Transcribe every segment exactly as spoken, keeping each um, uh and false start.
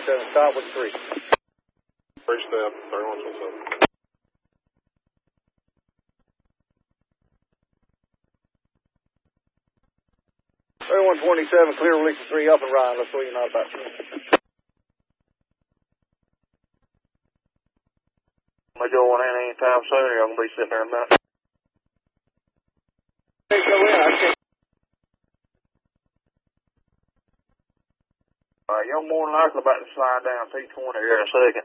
twenty-seven, stop with three. Three step, thirty-one twenty-seven. thirty-one twenty-seven, clear release of three, up and Ryan. Let's see you not about. I'm going to go on in anytime soon, or I'm going to be sitting there in a minute. Hey, go in, I can't. Uh, you're more than likely about to slide down T twenty here in a second.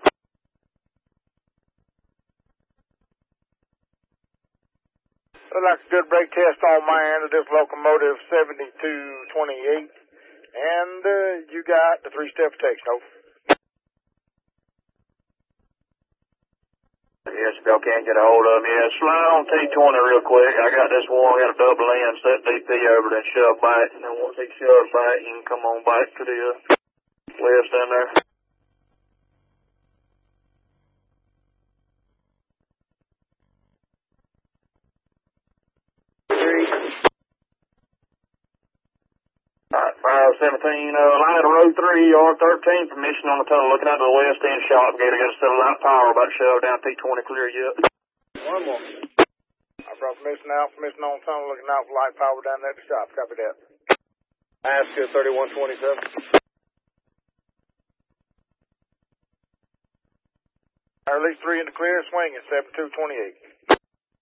Looks like a good brake test on my end of this locomotive seventy-two twenty-eight. And uh, you got the three-step protection, over. Yes, if y'all can't get a hold of me, yeah, slide on T twenty real quick. I got this one, got a double end, set D P over, then shove back. And then once he shoves back, you can come on back to the uh, list in there. Alright, five seventeen, uh, line of road three, yard thirteen, permission on the tunnel, looking out to the west end shop gate. I got a set of light power about to shove down T twenty, clear yet. One more. I brought permission out, permission on tunnel, looking out for light power down there at the shop. Copy that. Ask you thirty-one twenty-seven. I release three in the clear, swinging, seven two twenty-eight.